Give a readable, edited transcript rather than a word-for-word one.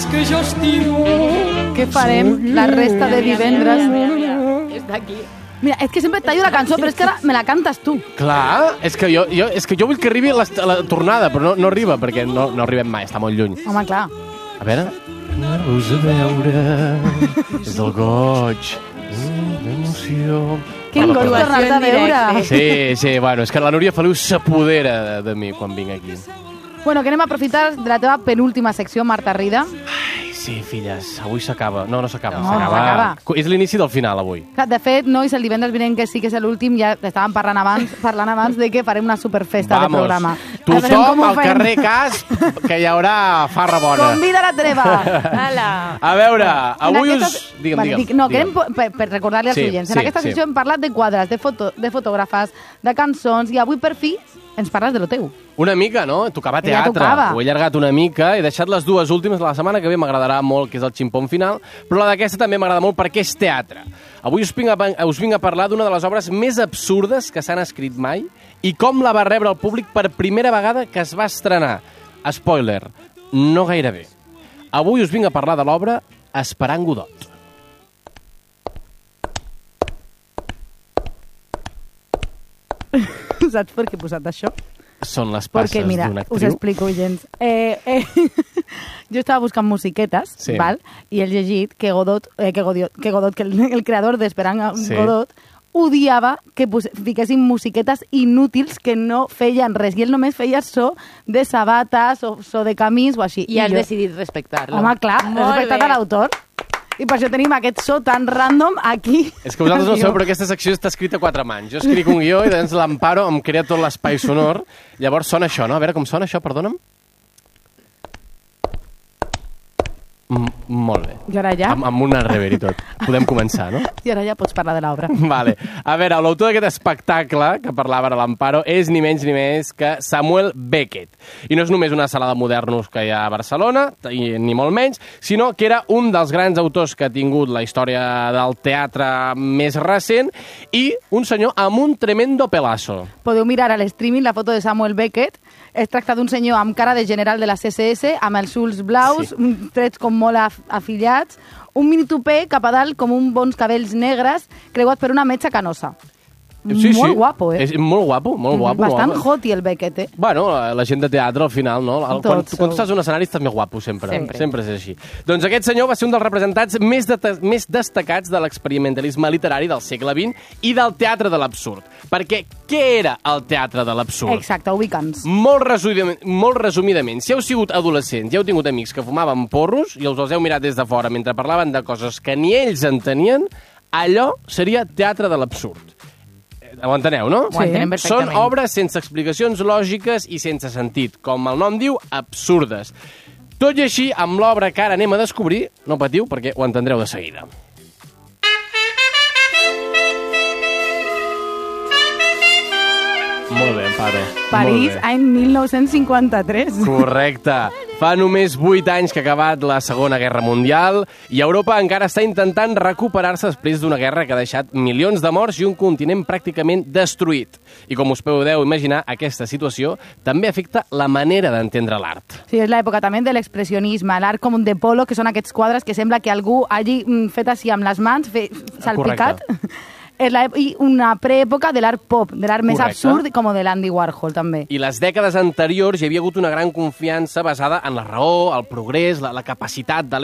que jo estimo. Què farem la resta de divendres? Mira, està aquí. Mira, és que sempre et tallo la cançó, però és que ara me la cantes tu. Clar, és que jo vull que arribi la tornada, però no arriba, perquè no arribem mai, està molt lluny. Home, clar. A veure... Anar-vos a veure, és el goig, l'emoció... Quin goig tornar-te a veure. Sí, bueno, és que la Núria Feliu s'apodera de mi quan vinc aquí. Bueno, que anem a aprofitar de la teva penúltima secció, Marta Rida. Ai, sí, filles, avui s'acaba. No s'acaba. No, s'acaba. És l'inici del final, avui. De fet, nois, el divendres vinent, que sí que és l'últim, ja estàvem parlant abans de que farem una superfesta de programa. Tothom al carrer Cas, que hi haurà farra bona. Convida la treva. A veure, avui us... Digue'm. No, querem per recordar-li als oients. En aquesta secció hem parlat de quadres, de fotògrafes, de cançons, i avui, per fi, ens parles de lo teu. Una mica, no? Tocava teatre. tocava. Ho he allargat una mica, he deixat les dues últimes de la setmana que ve, m'agradarà molt, que és el ximpón final, però la d'aquesta també m'agrada molt perquè és teatre. Avui us vinc a parlar d'una de les obres més absurdes que s'han escrit mai i com la va rebre el públic per primera vegada que es va estrenar. Spoiler, no gaire bé. Avui us vinc a parlar de l'obra Esperant Godot. Saps per què he posat això? Són les passes d'una actriu. Us explico, gens. Jo estava buscant musiquetes, sí. Val? I he llegit que el creador d'Esperant Godot odiava que fiquessin musiquetes inútils que no feien res. I ell només feia so de sabates o so de camins o així. I has decidit respectar-lo. Home, clar, he respectat a l'autor. I per això tenim aquest so tan random aquí. És que vosaltres no sabeu, però aquesta secció està escrita a quatre mans. Jo escric un guió i doncs l'Amparo em crea tot l'espai sonor. Llavors sona això, no? A veure com sona això, perdona'm. Molt bé. I ara ja? Amb una rever i tot. Podem començar, no? I ara ja pots parlar de l'obra. Vale. A veure, l'autor d'aquest espectacle que parlava ara l'Amparo és ni menys ni més que Samuel Beckett. I no és només una sala de modernos que hi ha a Barcelona, ni molt menys, sinó que era un dels grans autors que ha tingut la història del teatre més recent i un senyor amb un tremendo pelazo. Podeu mirar a l'streaming la foto de Samuel Beckett. Es tracta d'un senyor amb cara de general de la CSS, amb els ulls blaus, sí. Trets com molt afiliats, un mini tupé cap a dalt com uns bons cabells negres creuat per una metxa canosa. Sí, molt guapo, És molt guapo, molt guapo. Bastant hoti el Beckett, Bueno, la gent de teatre al final, no? Quan tu estàs en un escenari estàs més guapo, sempre. Sempre és així. Doncs aquest senyor va ser un dels representants més destacats de l'experimentalisme literari del segle XX i del teatre de l'absurd. Perquè què era el teatre de l'absurd? Exacte, ubica'ns. Molt resumidament, si heu sigut adolescents i heu tingut amics que fumaven porros i els heu mirat des de fora mentre parlaven de coses que ni ells entenien, allò seria teatre de l'absurd. Ho enteneu, no? Sí. Ho entenem perfectament. Són obres sense explicacions lògiques i sense sentit. Com el nom diu, absurdes. Tot i així, amb l'obra que ara anem a descobrir, no patiu perquè ho entendreu de seguida. Molt bé, Amparo. París, any 1953. Correcte. Fa només 8 anys que ha acabat la Segona Guerra Mundial i Europa encara està intentant recuperar-se després d'una guerra que ha deixat milions de morts i un continent pràcticament destruït. I com us podeu imaginar, aquesta situació també afecta la manera d'entendre l'art. Sí, és l'època també de l'expressionisme, l'art com de polo, que són aquests quadres que sembla que algú hagi fet així amb les mans, salpicat. I una preèpoca de l'art pop, de l'art més absurd, com de l'Andy Warhol, també. I les dècades anteriors hi havia hagut una gran confiança basada en la raó, el progrés, la capacitat de